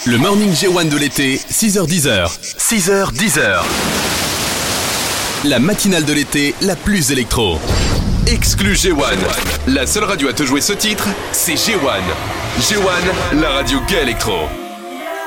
Le morning G1 de l'été, 6h-10h. 6h-10h. La matinale de l'été, la plus électro. Exclu G1. La seule radio à te jouer ce titre, c'est G1. G1, la radio gay électro.